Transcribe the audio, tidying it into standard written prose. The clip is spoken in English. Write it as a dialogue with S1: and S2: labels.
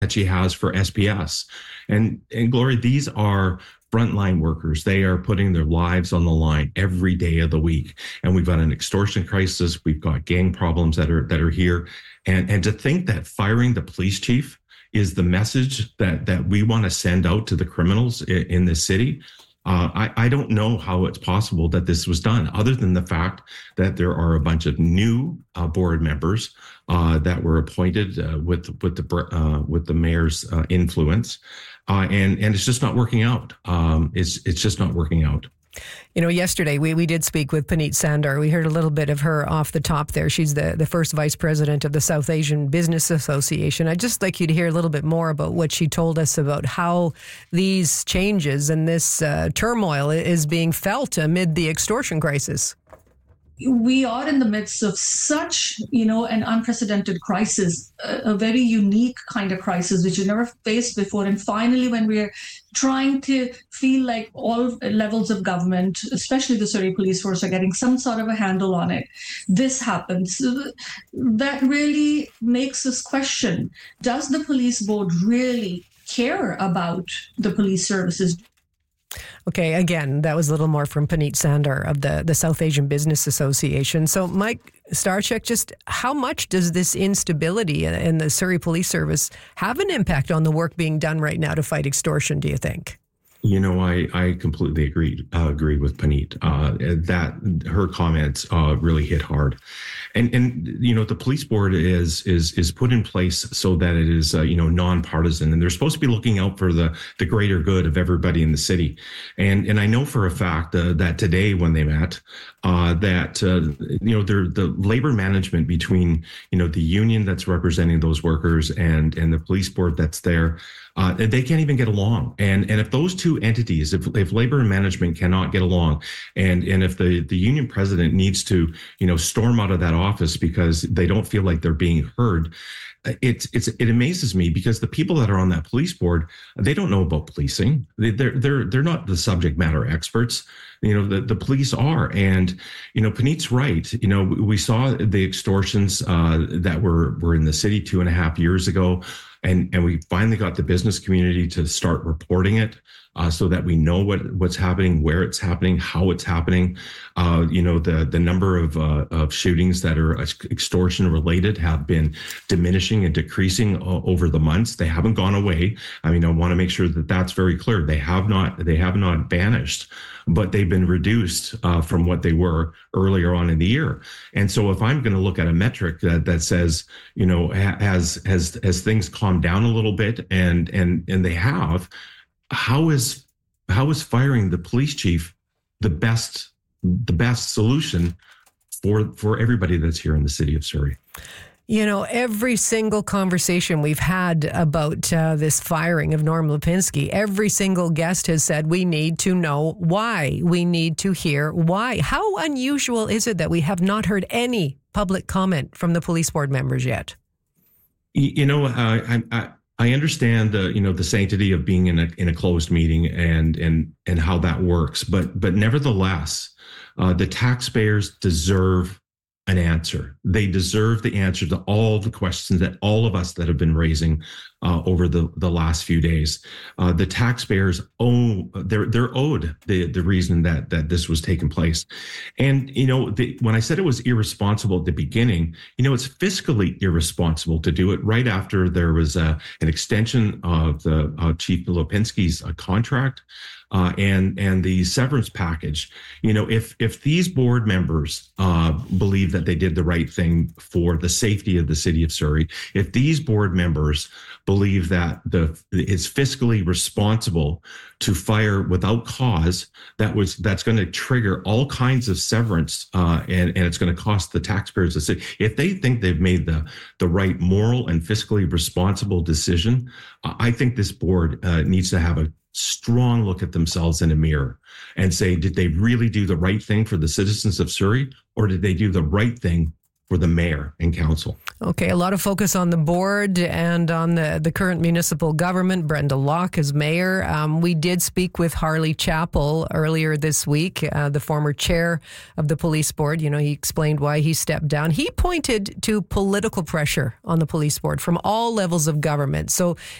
S1: that she has for SPS. And Gloria, these are frontline workers. They are putting their lives on the line every day of the week. And we've got an extortion crisis. We've got gang problems that are here. And to think that firing the police chief is the message that we want to send out to the criminals in this city. I don't know how it's possible that this was done, other than the fact that there are a bunch of new board members that were appointed with the mayor's influence, and it's just not working out. It's just not working out.
S2: You know, yesterday we did speak with Puneet Sandar. We heard a little bit of her off the top there. She's the first vice president of the South Asian Business Association. I'd just like you to hear a little bit more about what she told us about how these changes and this turmoil is being felt amid the extortion crisis.
S3: We are in the midst of such, an unprecedented crisis, a very unique kind of crisis, which we never faced before. And finally, when we're trying to feel like all levels of government, especially the Surrey Police Force, are getting some sort of a handle on it, this happens. That really makes us question, does the police board really care about the police services?
S2: Okay, again, that was a little more from Puneet Sandar of the South Asian Business Association. So, Mike Starchuk, just how much does this instability in the Surrey Police Service have an impact on the work being done right now to fight extortion, do you think?
S1: I completely agree with Puneet. That her comments really hit hard, and the police board is put in place so that it is nonpartisan, and they're supposed to be looking out for the greater good of everybody in the city. And I know for a fact that today when they met, the labor management between the union that's representing those workers and the police board that's there. They can't even get along. And if those two entities, if labor and management cannot get along, and if the union president needs to, storm out of that office because they don't feel like they're being heard, it amazes me, because the people that are on that police board, they don't know about policing. They're not the subject matter experts. The police are. And, Puneet's right. We saw the extortions that were in the city 2.5 years ago. And we finally got the business community to start reporting it so that we know what's happening, where it's happening, how it's happening. The number of shootings that are extortion related have been diminishing and decreasing over the months. They haven't gone away. I want to make sure that that's very clear. They have not vanished, but they've been reduced from what they were earlier on in the year. And so if I'm going to look at a metric that says, has things calmed down a little bit, and they have, how is firing the police chief the best solution for everybody that's here in the city of Surrey?
S2: Every single conversation we've had about this firing of Norm Lipinski, every single guest has said we need to know why. We need to hear why. How unusual is it that we have not heard any public comment from the police board members yet?
S1: I understand the sanctity of being in a closed meeting and how that works, but nevertheless, the taxpayers deserve an answer. They deserve the answer to all the questions that all of us that have been raising over the last few days. The taxpayers they're owed the reason that this was taking place. And when I said it was irresponsible at the beginning, it's fiscally irresponsible to do it right after there was an extension of the Chief Lipinski's contract. And the severance package. If these board members believe that they did the right thing for the safety of the city of Surrey, if these board members believe that it's fiscally responsible to fire without cause, that's going to trigger all kinds of severance, and it's going to cost the taxpayers the city. If they think they've made the right moral and fiscally responsible decision, I think this board needs to have a strong look at themselves in a mirror and say, did they really do the right thing for the citizens of Surrey, or did they do the right thing for the mayor and council.
S2: Okay, a lot of focus on the board and on the current municipal government. Brenda Locke is mayor. We did speak with Harley Chappell earlier this week, the former chair of the police board. He explained why he stepped down. He pointed to political pressure on the police board from all levels of government. So